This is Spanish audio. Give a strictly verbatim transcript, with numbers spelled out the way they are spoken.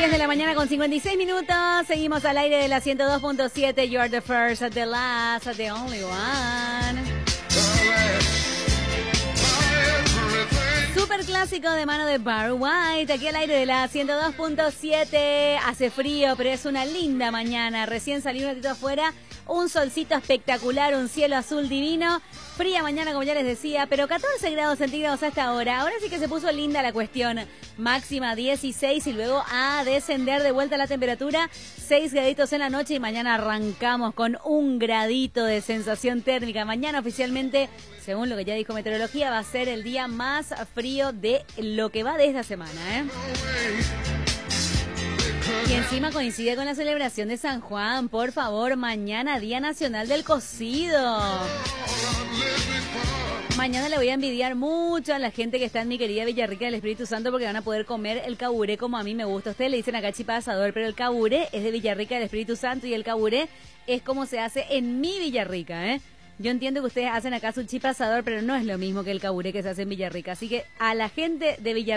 diez de la mañana con cincuenta y seis minutos. Seguimos al aire de la ciento dos punto siete. You are the first, the last, the only one. Super clásico de mano de Barry White. Aquí al aire de la ciento dos punto siete. Hace frío, pero es una linda mañana. Recién salí un ratito afuera. Un solcito espectacular, un cielo azul divino. Fría mañana, como ya les decía, pero catorce grados centígrados hasta ahora. Ahora sí que se puso linda la cuestión. Máxima dieciséis y luego a descender de vuelta la temperatura. seis graditos en la noche y mañana arrancamos con un gradito de sensación térmica. Mañana oficialmente, según lo que ya dijo Meteorología, va a ser el día más frío de lo que va de esta semana, ¿eh? Y encima coincide con la celebración de San Juan. Por favor, mañana Día Nacional del Cocido. Mañana le voy a envidiar mucho a la gente que está en mi querida Villarrica del Espíritu Santo porque van a poder comer el caburé como a mí me gusta. Ustedes le dicen acá chipa de asador, pero el caburé es de Villarrica del Espíritu Santo y el caburé es como se hace en mi Villarrica, ¿eh? Yo entiendo que ustedes hacen acá su chipa asador, pero no es lo mismo que el caburé que se hace en Villarrica. Así que a la gente de Villarrica